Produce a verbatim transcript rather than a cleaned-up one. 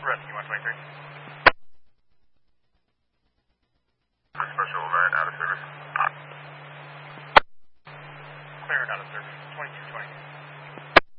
Rescue one twenty-three. Special event out of service. Clear and out of service. twenty-two twenty.